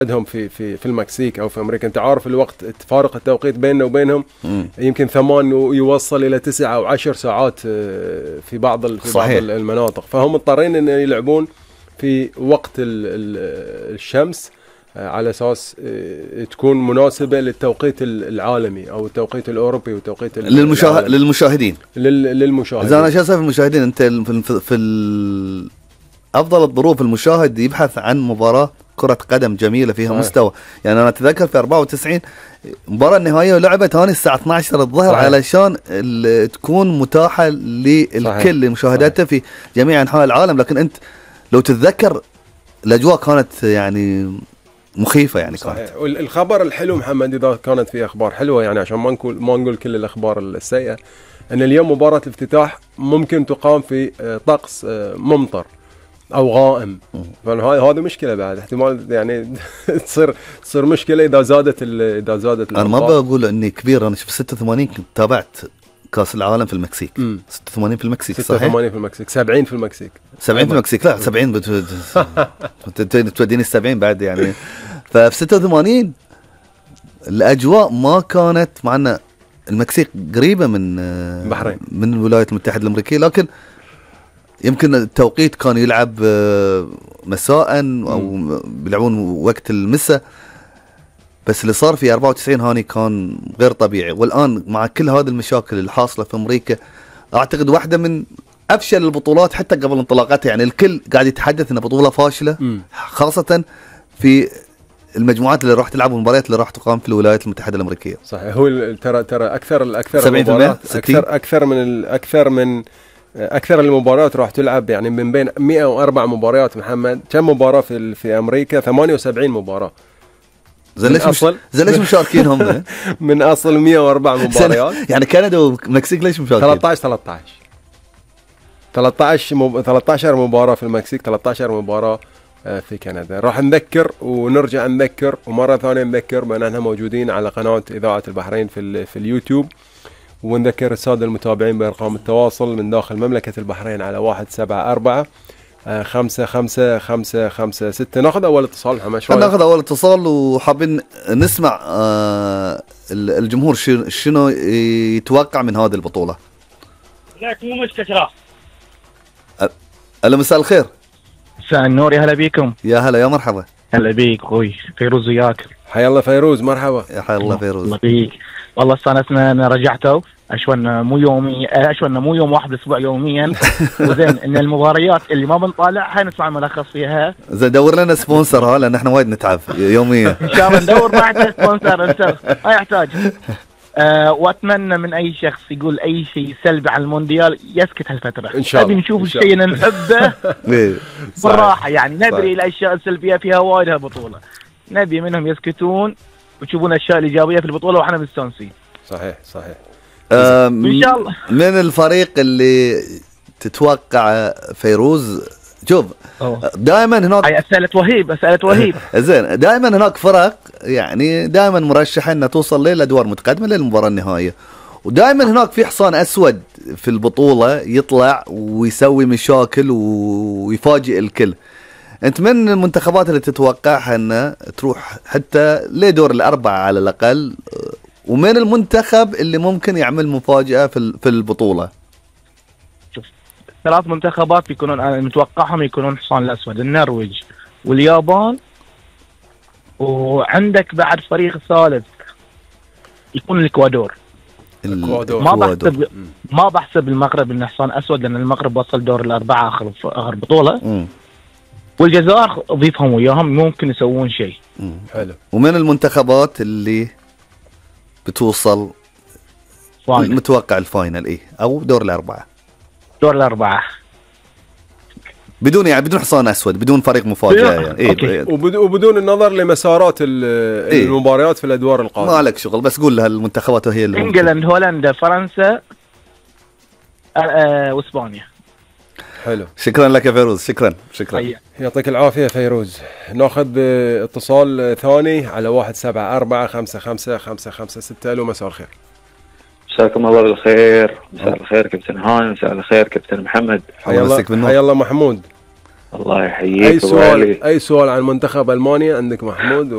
عندهم في المكسيك او في امريكا. انت عارف الوقت فارق التوقيت بيننا وبينهم يمكن 8 ويوصل الى 9 او 10 ساعات في بعض المناطق، فهم مضطرين ان يلعبون في وقت الشمس على اساس تكون مناسبه للتوقيت العالمي او التوقيت الاوروبي والتوقيت للمشاهدين. اذا انا شايف المشاهدين انت في افضل الظروف المشاهد يبحث عن مباراه كرة قدم جميلة فيها مستوى. يعني أنا أتذكر في 94 مباراة النهائية ولعبت هوني الساعة 12 الظهر علشان تكون متاحة للكل لمشاهدتها في جميع أنحاء العالم. لكن أنت لو تتذكر الأجواء كانت يعني مخيفة يعني. صحيح. والخبر الحلو محمد إذا كانت في أخبار حلوة يعني عشان ما نقول كل الأخبار السيئة، أن اليوم مباراة الافتتاح ممكن تقام في طقس ممطر او غائم. فهذه مشكله بعد، احتمال يعني تصير مشكله اذا زادت انا ما بقول اني كبير. انا في 86 كنت تابعت كاس العالم في المكسيك. 86 في المكسيك 86 في المكسيك 70 في المكسيك 70 في المكسيك. لا 70 توديني 70 بعد يعني. ففي 86 الاجواء ما كانت معنا. المكسيك قريبه من البحرين من الولايات المتحده الامريكيه، لكن يمكن التوقيت كان يلعب مساء او بيلعبون وقت المساء. بس اللي صار في 94 هاني كان غير طبيعي. والان مع كل هذه المشاكل الحاصله في امريكا اعتقد واحده من افشل البطولات حتى قبل انطلاقتها. يعني الكل قاعد يتحدث انها بطوله فاشله، خاصه في المجموعات اللي راح تلعب والمباريات اللي راح تقام في الولايات المتحده الامريكيه. صحيح. هو ترى اكثر المباريات اكثر المباريات راح تلعب يعني من بين 104 مباريات محمد. كم مباراه في امريكا؟ 78 مباراه. ليش مشاركين هم؟ من اصل 104 مباريات. يعني كندا والمكسيك ليش مشاركين؟ 13 مباراه في المكسيك، 13 مباراه في كندا. راح نذكر ونرجع نذكر ومره ثانيه نذكر بان احنا موجودين على قناه اذاعه البحرين في اليوتيوب، ونذكر السادة المتابعين بأرقام التواصل من داخل مملكة البحرين على 174 55 ناخذ أول اتصال محمد. ناخذ أول اتصال وحابين نسمع الجمهور شنو يتوقع من هذه البطولة. لك مو مستشرف. أهلا مساء الخير. مساء النور، يا هلا بيكم. يا هلا يا مرحبا. هلا بيك اخوي فيروز وياك. حيا الله فيروز، مرحبا. يا حيا الله فيروز. الله بيك. والله استانسنا ان رجعتوا. اشونا مو يومي، اشونا مو يوم واحد اسبوع يوميا. وزين ان المباريات اللي ما بنطالعها نسمع الملخص فيها. زين دور لنا سبونسر لان احنا وايد نتعب يوميا. ان شاء الله ندور بعد سبونسر ما يحتاج. واتمنى من اي شخص يقول اي شيء سلبي عن المونديال يسكت هالفتره. ان شاء الله. نبي نشوف الشيء اللي نحبه بالراحه. يعني ندري الاشياء السلبيه فيها وايد هالبطوله، نبي منهم يسكتون وتشوفون الاشياء الايجابيه في البطوله واحنا مستانسين. صحيح. ان شاء الله. من الفريق اللي تتوقع فيروز، شوف دائما هناك اسئله وهيب زين دائما هناك فرق يعني دائما مرشحه انها توصل للادوار متقدمه للمباراه النهائيه، ودائما هناك في حصان اسود في البطوله يطلع ويسوي مشاكل ويفاجئ الكل. انت من المنتخبات اللي تتوقعها انها تروح حتى لدور الاربعه على الاقل، ومن المنتخب اللي ممكن يعمل مفاجاه في البطوله؟ شوف 3 منتخبات بيكونون انا متوقعهم يكونون حصان الاسود، النرويج واليابان، وعندك بعد فريق ثالث يكون الاكوادور. ما بحسب المغرب انه حصان اسود لان المغرب وصل دور الاربعه اخر بطوله. والجزائر اضيفهم وياهم ممكن يسوون شيء حلو. ومن المنتخبات اللي بتوصل متوقع الفاينل او دور الاربعه؟ دور الاربعه بدون حصان اسود، بدون فريق مفاجاه يعني. وبدون النظر لمسارات المباريات في الادوار القادمه. ما لك شغل، بس قول لها المنتخبات وهي اللي انجلند، هولندا، فرنسا، واسبانيا. حلو. شكرا لك يا فيروز. شكرا. يعطيك العافيه فيروز. ناخذ باتصال ثاني على 174 55 الو. مساء الخير. مساكم الله بالخير. مساء الخير كابتن هاني، مساء الخير كابتن محمد. حيا الله محمود. الله يحييك. اي سؤال عن منتخب المانيا عندك محمود؟